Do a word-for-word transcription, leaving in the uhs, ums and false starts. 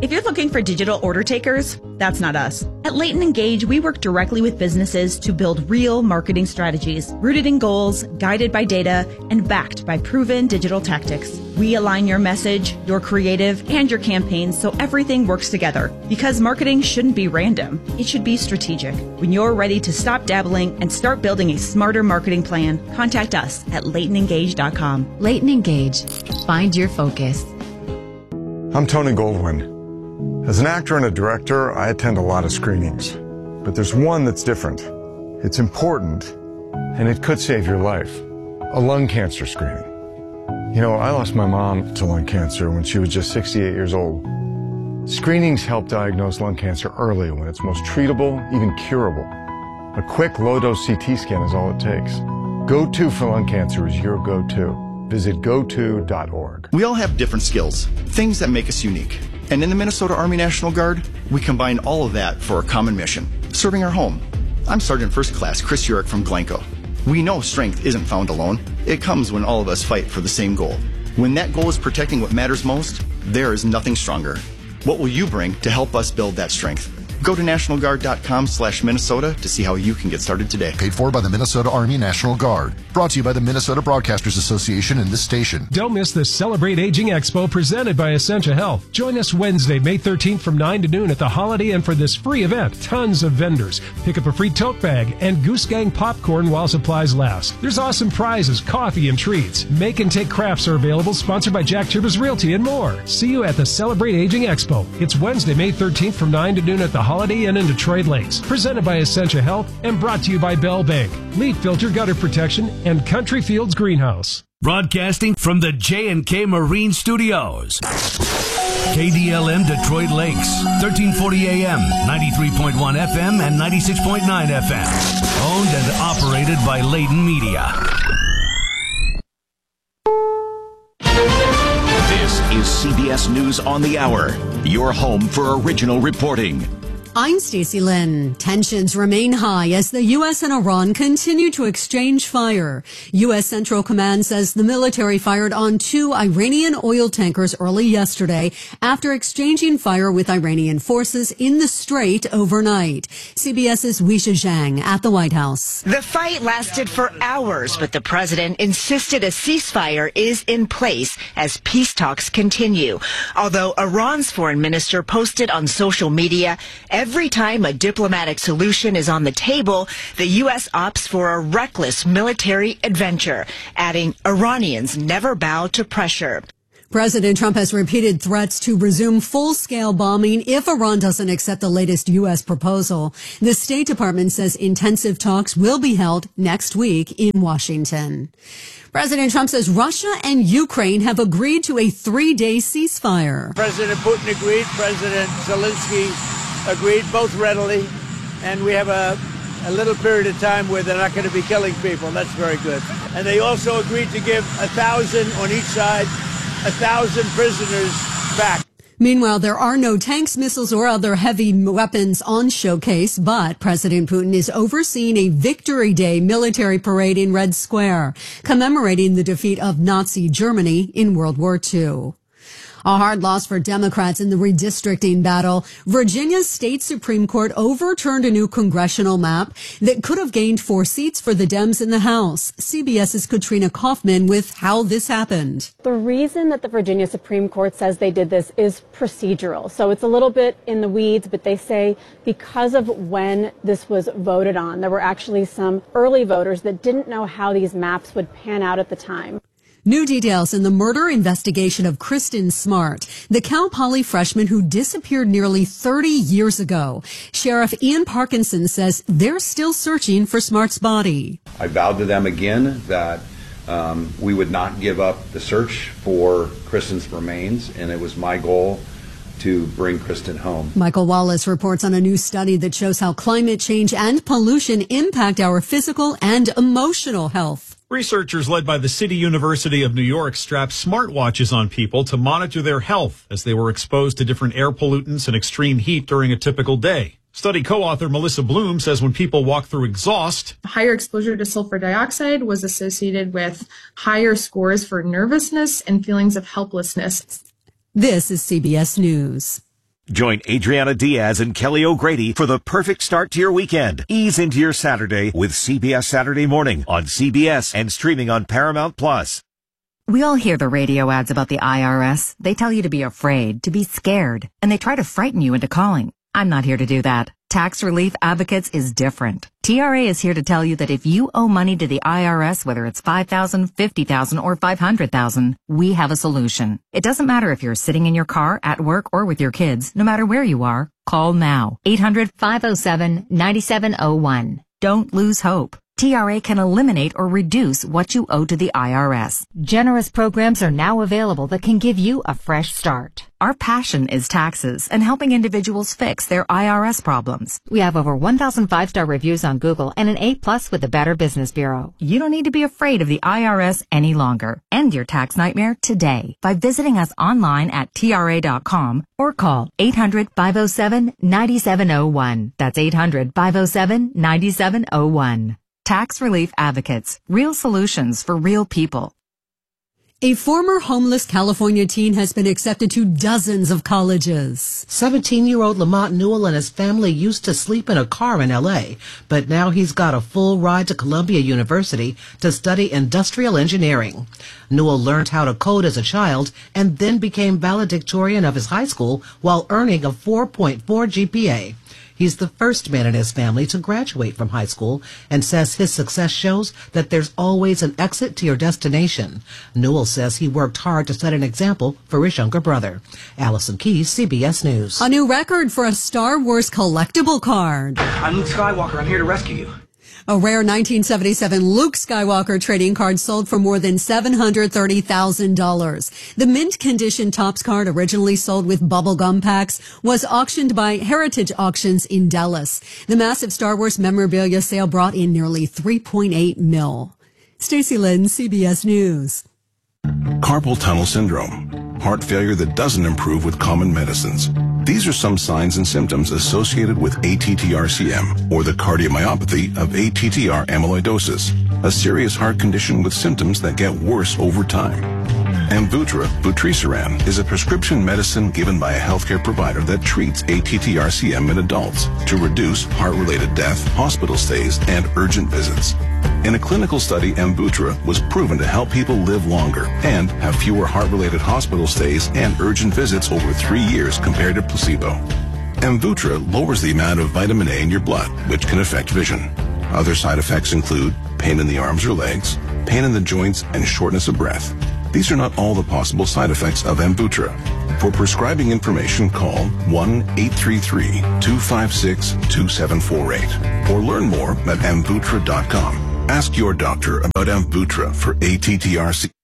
If you're looking for digital order takers, that's not us. At Leighton Engage, we work directly with businesses to build real marketing strategies, rooted in goals, guided by data, and backed by proven digital tactics. We align your message, your creative, and your campaigns so everything works together. Because marketing shouldn't be random. It should be strategic. When you're ready to stop dabbling and start building a smarter marketing plan, contact us at leighton engage dot com. Leighton Engage. Find your focus. I'm Tony Goldwyn. As an actor and a director, I attend a lot of screenings. But there's one that's different. It's important, and it could save your life. A lung cancer screening. You know, I lost my mom to lung cancer when she was just sixty-eight years old. Screenings help diagnose lung cancer early when it's most treatable, even curable. A quick low-dose C T scan is all it takes. Go to for lung cancer is your go-to. Visit go to dot org. We all have different skills, things that make us unique. And in the Minnesota Army National Guard, we combine all of that for a common mission, serving our home. I'm Sergeant First Class Chris Urich from Glencoe. We know strength isn't found alone. It comes when all of us fight for the same goal. When that goal is protecting what matters most, there is nothing stronger. What will you bring to help us build that strength? Go to national guard dot com slash Minnesota to see how you can get started today. Paid for by the Minnesota Army National Guard. Brought to you by the Minnesota Broadcasters Association and this station. Don't miss the Celebrate Aging Expo presented by Essentia Health. Join us Wednesday, May thirteenth from nine to noon at the Holiday Inn for this free event. Tons of vendors. Pick up a free tote bag and Goose Gang popcorn while supplies last. There's awesome prizes, coffee, and treats. Make and take crafts are available, sponsored by Jack Tubas Realty and more. See you at the Celebrate Aging Expo. It's Wednesday, May thirteenth from nine to noon at the Holiday Inn in Detroit Lakes. Presented by Essentia Health and brought to you by Bell Bank, Leaf Filter Gutter Protection, and Country Fields Greenhouse. Broadcasting from the J and K Marine Studios. K D L M Detroit Lakes, thirteen forty A M, ninety-three point one F M, and ninety-six point nine F M. Owned and operated by Leighton Media. This is C B S News on the Hour, your home for original reporting. I'm Stacey Lynn. Tensions remain high as the U S and Iran continue to exchange fire. U S Central Command says the military fired on two Iranian oil tankers early yesterday after exchanging fire with Iranian forces in the Strait overnight. CBS's Weisha Zhang at the White House. The fight lasted for hours, but the president insisted a ceasefire is in place as peace talks continue. Although Iran's foreign minister posted on social media, every time a diplomatic solution is on the table, the U S opts for a reckless military adventure, adding Iranians never bow to pressure. President Trump has repeated threats to resume full-scale bombing if Iran doesn't accept the latest U S proposal. The State Department says intensive talks will be held next week in Washington. President Trump says Russia and Ukraine have agreed to a three-day ceasefire. President Putin agreed, President Zelensky agreed, both readily, and we have a, a little period of time where they're not going to be killing people. That's very good. And they also agreed to give a thousand on each side, a thousand prisoners back. Meanwhile, there are no tanks, missiles, or other heavy weapons on showcase, but President Putin is overseeing a Victory Day military parade in Red Square, commemorating the defeat of Nazi Germany in World War Two. A hard loss for Democrats in the redistricting battle. Virginia's state Supreme Court overturned a new congressional map that could have gained four seats for the Dems in the House. CBS's Katrina Kaufman with how this happened. The reason that the Virginia Supreme Court says they did this is procedural. So it's a little bit in the weeds, but they say because of when this was voted on, there were actually some early voters that didn't know how these maps would pan out at the time. New details in the murder investigation of Kristen Smart, the Cal Poly freshman who disappeared nearly thirty years ago. Sheriff Ian Parkinson says they're still searching for Smart's body. I vowed to them again that um, we would not give up the search for Kristen's remains, and it was my goal to bring Kristen home. Michael Wallace reports on a new study that shows how climate change and pollution impact our physical and emotional health. Researchers led by the City University of New York strapped smartwatches on people to monitor their health as they were exposed to different air pollutants and extreme heat during a typical day. Study co-author Melissa Bloom says when people walk through exhaust, higher exposure to sulfur dioxide was associated with higher scores for nervousness and feelings of helplessness. This is C B S News. Join Adriana Diaz and Kelly O'Grady for the perfect start to your weekend. Ease into your Saturday with C B S Saturday Morning on C B S and streaming on Paramount Plus. We all hear the radio ads about the I R S. They tell you to be afraid, to be scared, and they try to frighten you into calling. I'm not here to do that. Tax Relief Advocates is different. T R A is here to tell you that if you owe money to the I R S, whether it's five thousand dollars, fifty thousand dollars, or five hundred thousand dollars, we have a solution. It doesn't matter if you're sitting in your car, at work, or with your kids. No matter where you are, call now. eight hundred, five oh seven, nine seven oh one. Don't lose hope. T R A can eliminate or reduce what you owe to the I R S. Generous programs are now available that can give you a fresh start. Our passion is taxes and helping individuals fix their I R S problems. We have over one thousand five-star reviews on Google and an A plus with the Better Business Bureau. You don't need to be afraid of the I R S any longer. End your tax nightmare today by visiting us online at T R A dot com or call eight hundred, five oh seven, nine seven oh one. That's eight hundred, five oh seven, nine seven oh one. Tax Relief Advocates. Real solutions for real people. A former homeless California teen has been accepted to dozens of colleges. seventeen-year-old Lamont Newell and his family used to sleep in a car in L A, but now he's got a full ride to Columbia University to study industrial engineering. Newell learned how to code as a child and then became valedictorian of his high school while earning a four point four G P A. He's the first man in his family to graduate from high school and says his success shows that there's always an exit to your destination. Newell says he worked hard to set an example for his younger brother. Allison Keyes, C B S News. A new record for a Star Wars collectible card. I'm Luke Skywalker. I'm here to rescue you. A rare nineteen seventy-seven Luke Skywalker trading card sold for more than seven hundred thirty thousand dollars. The mint condition Topps card, originally sold with bubblegum packs, was auctioned by Heritage Auctions in Dallas. The massive Star Wars memorabilia sale brought in nearly three point eight mil. Stacey Lynn, C B S News. Carpal tunnel syndrome, heart failure that doesn't improve with common medicines. These are some signs and symptoms associated with A T T R C M, or the cardiomyopathy of A T T R amyloidosis, a serious heart condition with symptoms that get worse over time. Amvuttra, vutrisiran, is a prescription medicine given by a healthcare provider that treats A T T R C M in adults to reduce heart-related death, hospital stays, and urgent visits. In a clinical study, Amvuttra was proven to help people live longer and have fewer heart-related hospital stays and urgent visits over three years compared to placebo. Amvuttra lowers the amount of vitamin A in your blood, which can affect vision. Other side effects include pain in the arms or legs, pain in the joints, and shortness of breath. These are not all the possible side effects of Amvuttra. For prescribing information, call one eight three three, two five six, two seven four eight or learn more at amvuttra dot com. Ask your doctor about Amvuttra for A T T R C.